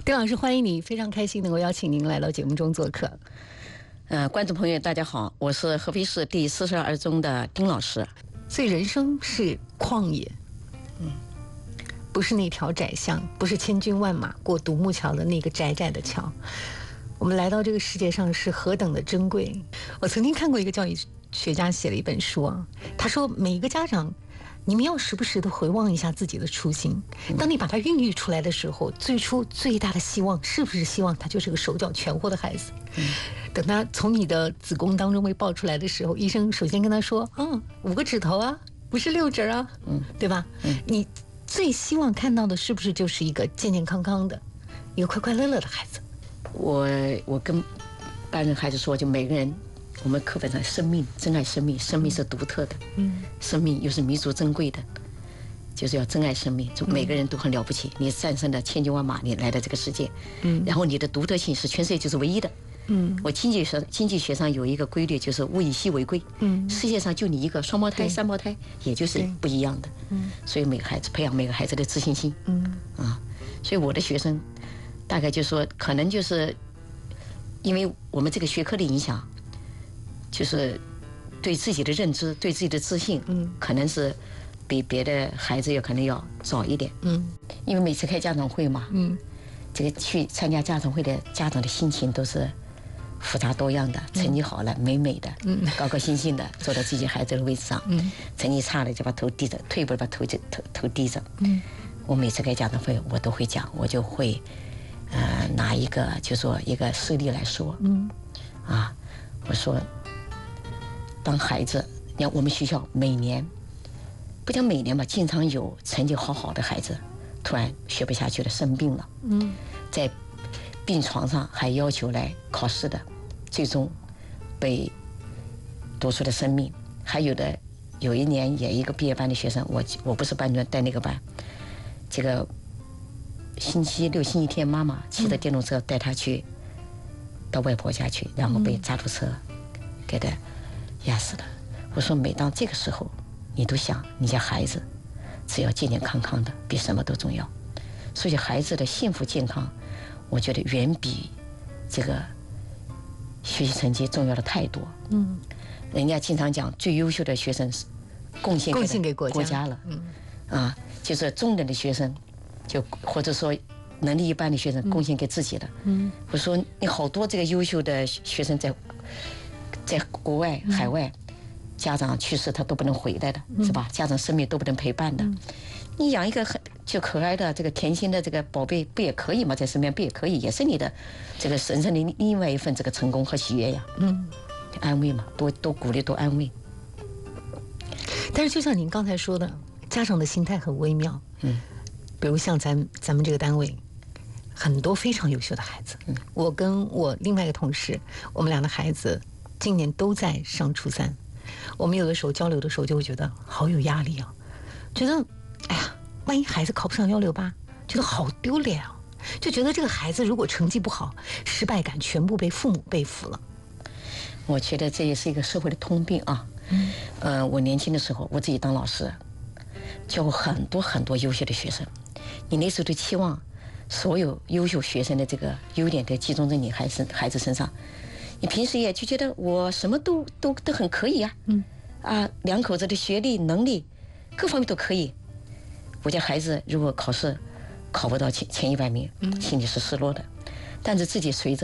丁老师，欢迎你，非常开心能够邀请您来到节目中做客。 观众朋友大家好，我是合肥市第42中的丁老师。 所以人生是旷野，不是那条窄巷，不是千军万马过独木桥的那个窄窄的桥。我们来到这个世界上是何等的珍贵。我曾经看过一个教育学家写了一本书啊，他说每一个家长，你们要时不时的回望一下自己的初心。当你把它孕育出来的时候，最初最大的希望是不是希望他就是个手脚全活的孩子？等他从你的子宫当中被抱出来的时候，医生首先跟他说，5个指头啊，不是6指啊，对吧？你最希望看到的是不是就是一个健健康康的，一个快快乐乐的孩子？ 我跟班人孩子说，就每个人，我们课本上生命，珍爱生命，生命是独特的，生命又是弥足珍贵的，就是要珍爱生命。就每个人都很了不起，你战胜了千军万马，你来到这个世界，然后你的独特性是全世界就是唯一的。我经济学上有一个规律，就是物以稀为贵。世界上就你一个，双胞胎、3胞胎，也就是不一样的。所以每个孩子培养每个孩子的自信心。所以我的学生，大概就说，可能就是因为我们这个学科的影响，就是对自己的认知、对自己的自信，可能是比别的孩子可能要早一点。因为每次开家长会嘛，这个去参加家长会的家长的心情都是复杂多样的，成绩好了美美的，高高兴兴的坐到自己孩子的位置上，成绩差了就把头低着，退一步把头低着。我每次开家长会我都会讲，我就会拿一个就说一个事例来说。我说当孩子，你看我们学校每年不讲每年吧，经常有成绩好的孩子突然学不下去了，生病了，在病床上还要求来考试的，最终被夺出了生命。还有一年也一个毕业班的学生，我不是班主任，带那个班，这个星期六星期天妈妈骑着电动车带他去到外婆家去，然后被渣土车给他压死了。我说每当这个时候，你都想你家孩子只要健健康康的，比什么都重要。所以孩子的幸福健康，我觉得远比这个学习成绩重要的太多。人家经常讲最优秀的学生是贡献给国家了。就是中等的学生，就或者说能力一般的学生贡献给自己了。我说你好多这个优秀的学生在国外海外，家长去世他都不能回来的，是吧？家长生命都不能陪伴的。你养一个就可爱的这个甜心的这个宝贝不也可以吗？在身边不也可以，也是你的这个人生的另外一份这个成功和喜悦呀。安慰嘛，多鼓励，多安慰。 但是就像您刚才说的，家长的心态很微妙。比如像咱们这个单位很多非常优秀的孩子，我跟我另外一个同事，我们俩的孩子今年都在上初3。我们有的时候交流的时候就会觉得好有压力啊，觉得哎呀，万一孩子考不上168，觉得好丢脸啊，就觉得这个孩子如果成绩不好，失败感全部被父母背负了。 我觉得这也是一个社会的通病啊。我年轻的时候，我自己当老师，教过很多优秀的学生。你那时候就期望所有优秀学生的这个优点都集中在你孩子身上，你平时也就觉得我什么都很可以呀。两口子的学历能力各方面都可以。我家孩子如果考试考不到前100名，心里是失落的，但是自己随着